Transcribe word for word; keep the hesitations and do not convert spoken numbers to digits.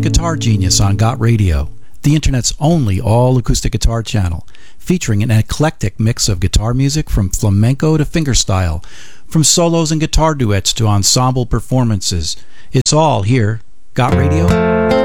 Guitar Genius on Got Radio, the internet's only all-acoustic guitar channel, featuring an eclectic mix of guitar music from flamenco to fingerstyle, from solos and guitar duets to ensemble performances. It's all here. Got Radio?